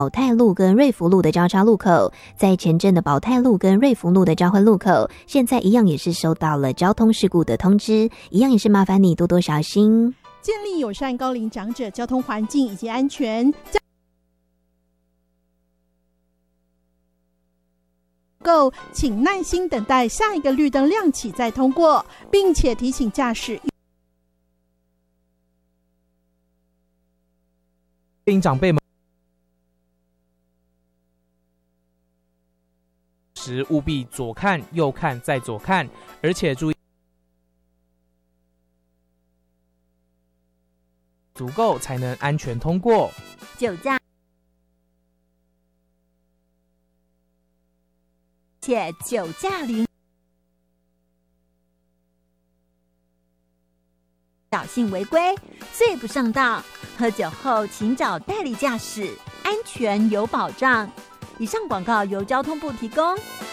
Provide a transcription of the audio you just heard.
宝泰路跟瑞福路的交叉路口，在前镇的宝泰路跟瑞福路的交汇路口，现在一样也是收到了交通事故的通知，一样也是麻烦你多多小心， 建立友善高龄长者交通环境以及安全。够，请耐心等待下一个绿灯亮起再通过，并且提醒驾驶长辈们时务必左看右看再左看，而且注意足够才能安全通过。 酒驾且酒驾零侥幸违规，罪不上当。喝酒后请找代理驾驶，安全有保障。以上广告由交通部提供。